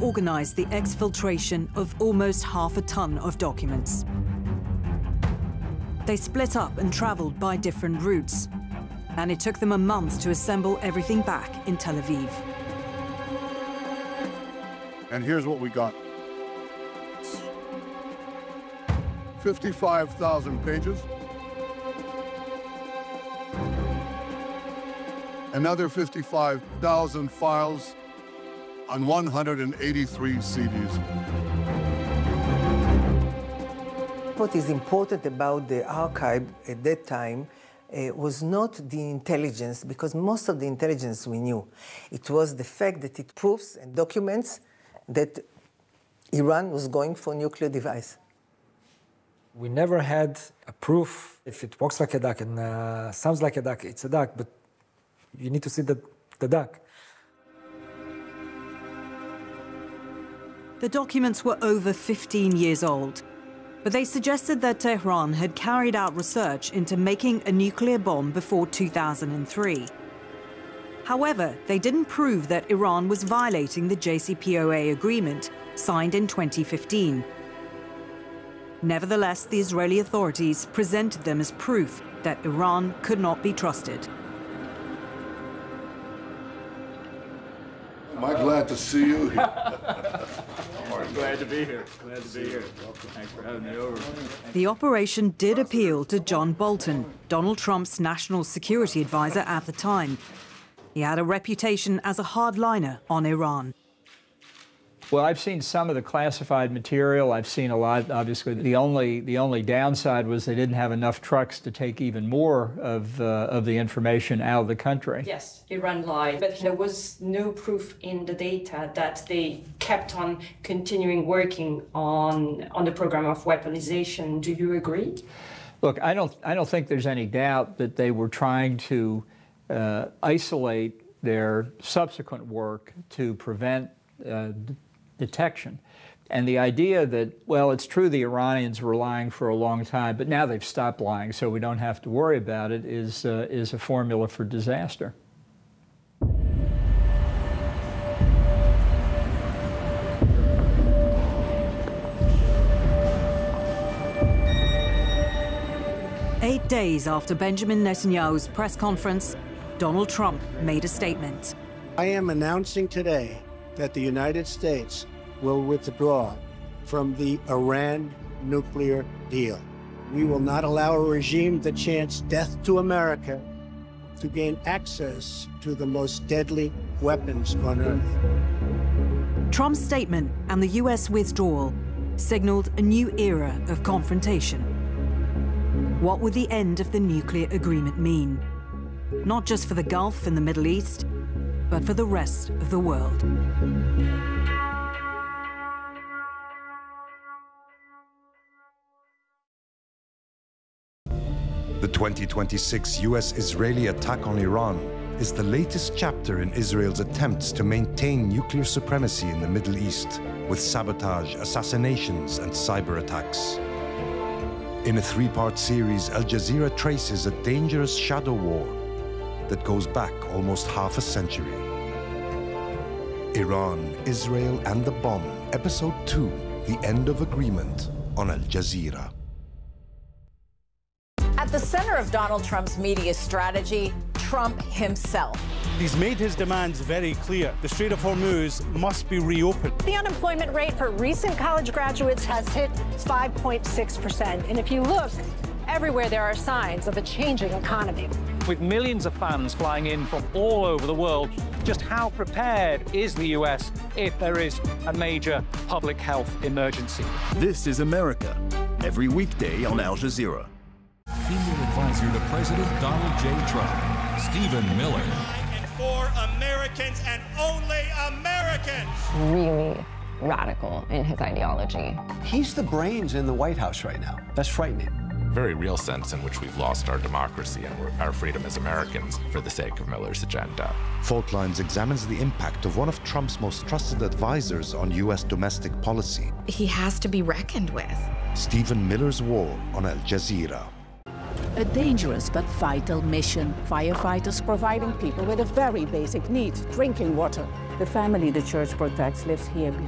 organized the exfiltration of almost half a ton of documents. They split up and traveled by different routes, and it took them a month to assemble everything back in Tel Aviv. And here's what we got. 55,000 pages. Another 55,000 files on 183 CDs. What is important about the archive at that time was not the intelligence, because most of the intelligence we knew. It was the fact that it proves and documents that Iran was going for a nuclear device. We never had a proof. If it walks like a duck and sounds like a duck, it's a duck, but you need to see the duck. The documents were over 15 years old, but they suggested that Tehran had carried out research into making a nuclear bomb before 2003. However, they didn't prove that Iran was violating the JCPOA agreement signed in 2015. Nevertheless, the Israeli authorities presented them as proof that Iran could not be trusted. Am I glad to see you here? Glad to be here. Glad to be here. Thanks for having me over. The operation did appeal to John Bolton, Donald Trump's national security advisor at the time. He had a reputation as a hardliner on Iran. Well, I've seen some of the classified material. I've seen a lot. Obviously, the only downside was they didn't have enough trucks to take even more of the information out of the country. Yes, Iran lied, but there was no proof in the data that they kept on continuing working on the program of weaponization. Do you agree? Look, I don't think there's any doubt that they were trying to isolate their subsequent work to prevent detection. And the idea that, well, it's true the Iranians were lying for a long time, but now they've stopped lying, so we don't have to worry about it, is a formula for disaster. Eight days after Benjamin Netanyahu's press conference, Donald Trump made a statement. I am announcing today that the United States will withdraw from the Iran nuclear deal. We will not allow a regime that chants death to America to gain access to the most deadly weapons on earth. Trump's statement and the U.S. withdrawal signaled a new era of confrontation. What would the end of the nuclear agreement mean? Not just for the Gulf and the Middle East, but for the rest of the world. The 2026 US-Israeli attack on Iran is the latest chapter in Israel's attempts to maintain nuclear supremacy in the Middle East with sabotage, assassinations, and cyber attacks. In a three-part series, Al Jazeera traces a dangerous shadow war that goes back almost half a century. Iran, Israel, and the Bomb, Episode 2, The End of Agreement, on Al Jazeera. At the center of Donald Trump's media strategy, Trump himself. He's made his demands very clear. The Strait of Hormuz must be reopened. The unemployment rate for recent college graduates has hit 5.6%. And if you look, everywhere there are signs of a changing economy. With millions of fans flying in from all over the world, just how prepared is the U.S. if there is a major public health emergency? This is America, every weekday on Al Jazeera. Senior advisor to President Donald J. Trump, Stephen Miller. And for Americans and only Americans. Really radical in his ideology. He's the brains in the White House right now. That's frightening. Very real sense in which we've lost our democracy and our freedom as Americans for the sake of Miller's agenda. Fault Lines examines the impact of one of Trump's most trusted advisors on U.S. domestic policy. He has to be reckoned with. Stephen Miller's War on Al Jazeera. A dangerous but vital mission. Firefighters providing people with a very basic need, drinking water. The family the church protects lives here